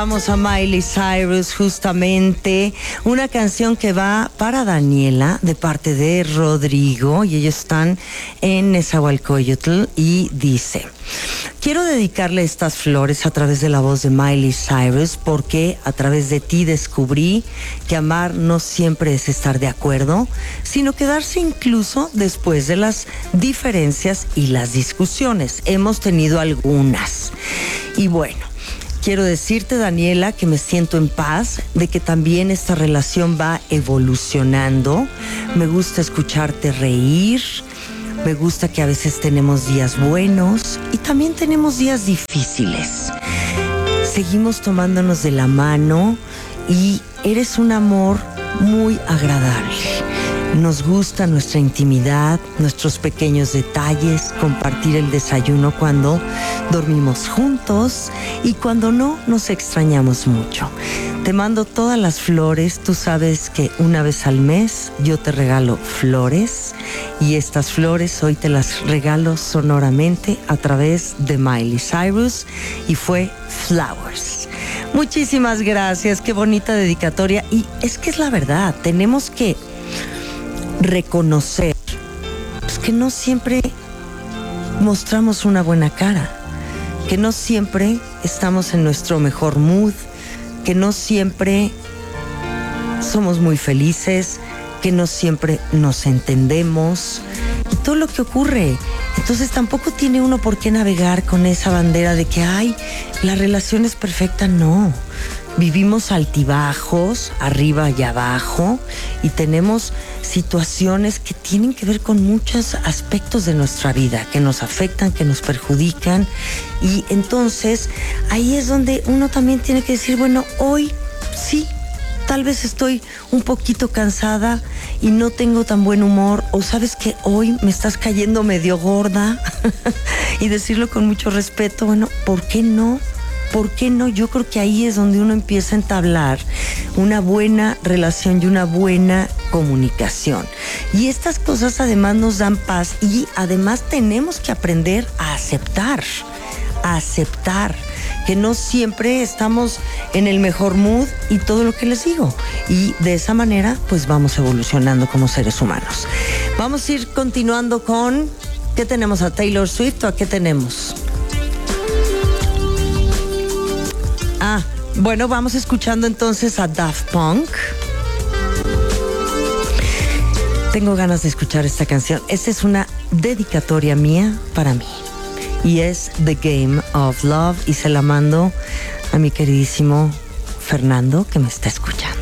Vamos a Miley Cyrus, justamente una canción que va para Daniela de parte de Rodrigo, y ellos están en Nezahualcóyotl, y dice: quiero dedicarle estas flores a través de la voz de Miley Cyrus, porque a través de ti descubrí que amar no siempre es estar de acuerdo, sino quedarse incluso después de las diferencias y las discusiones. Hemos tenido algunas. Y bueno, quiero decirte, Daniela, que me siento en paz, de que también esta relación va evolucionando. Me gusta escucharte reír, me gusta que a veces tenemos días buenos y también tenemos días difíciles. Seguimos tomándonos de la mano y eres un amor muy agradable. Nos gusta nuestra intimidad, nuestros pequeños detalles, compartir el desayuno cuando dormimos juntos y cuando no, nos extrañamos mucho. Te mando todas las flores. Tú sabes que una vez al mes yo te regalo flores, y estas flores hoy te las regalo sonoramente a través de Miley Cyrus, y fue Flowers. Muchísimas gracias, qué bonita dedicatoria. Y es que es la verdad, tenemos que reconocer pues, que no siempre mostramos una buena cara, que no siempre estamos en nuestro mejor mood, que no siempre somos muy felices, que no siempre nos entendemos y todo lo que ocurre. Entonces tampoco tiene uno por qué navegar con esa bandera de que ay, la relación es perfecta. No, vivimos altibajos, arriba y abajo, y tenemos situaciones que tienen que ver con muchos aspectos de nuestra vida, que nos afectan, que nos perjudican, y entonces ahí es donde uno también tiene que decir, bueno, hoy sí, tal vez estoy un poquito cansada y no tengo tan buen humor, o sabes que hoy me estás cayendo medio gorda, y decirlo con mucho respeto. Bueno, ¿por qué no? ¿Por qué no? Yo creo que ahí es donde uno empieza a entablar una buena relación y una buena comunicación. Y estas cosas además nos dan paz, y además tenemos que aprender a aceptar que no siempre estamos en el mejor mood y todo lo que les digo. Y de esa manera pues vamos evolucionando como seres humanos. Vamos a ir continuando con... ¿qué tenemos? ¿A Taylor Swift o a qué tenemos? Bueno, vamos escuchando entonces a Daft Punk. Tengo ganas de escuchar esta canción. Esta es una dedicatoria mía para mí, y es The Game of Love, y se la mando a mi queridísimo Fernando, que me está escuchando.